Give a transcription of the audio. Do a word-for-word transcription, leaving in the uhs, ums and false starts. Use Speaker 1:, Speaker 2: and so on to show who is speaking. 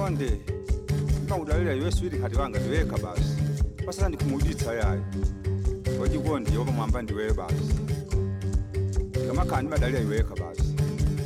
Speaker 1: Chonde ngawudalela yeswidi kati wanga ndiweka basi pasala ndikumuditsa yayo wajikundi yoba mwamba ndiwe basi ngamakhani badalela iweka basi